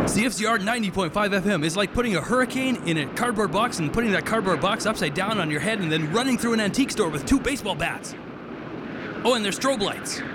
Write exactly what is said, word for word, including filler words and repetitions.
C F C R ninety point five F M is like putting a hurricane in a cardboard box and putting that cardboard box upside down on your head and then running through an antique store with two baseball bats. Oh, and there's strobe lights.